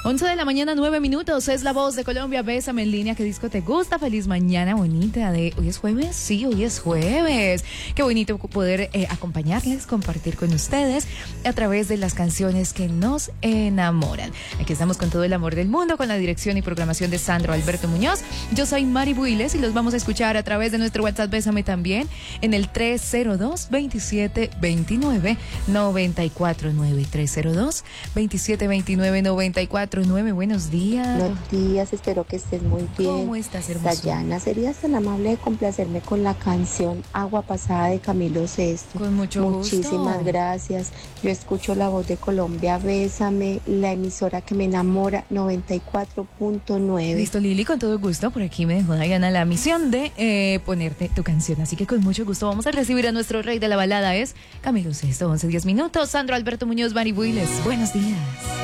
11 de la mañana, 9 minutos, es La Voz de Colombia, Bésame en línea, ¿qué disco te gusta? Feliz mañana bonita ¿hoy es jueves? Sí, hoy es jueves. Qué bonito poder acompañarles, compartir con ustedes a través de las canciones que nos enamoran. Aquí estamos con todo el amor del mundo, con la dirección y programación de Sandro Alberto Muñoz. Yo soy Mari Builes y los vamos a escuchar a través de nuestro WhatsApp Bésame también en el 302-2729-949. 302-2729-949. Buenos días. Buenos días, espero que estés muy bien. ¿Cómo estás, hermosa? Dayana, ¿serías tan amable de complacerme con la canción Agua Pasada de Camilo Sesto? Con mucho gusto. Muchísimas gracias. Yo escucho La Voz de Colombia, Bésame, la emisora que me enamora, 94.9. Listo, Lili, con todo gusto. Por aquí me dejó Dayana la misión de ponerte tu canción. Así que con mucho gusto vamos a recibir a nuestro rey de la balada, es Camilo Sesto. 11:10 minutos. Sandro Alberto Muñoz, Mari Builes. Buenos días.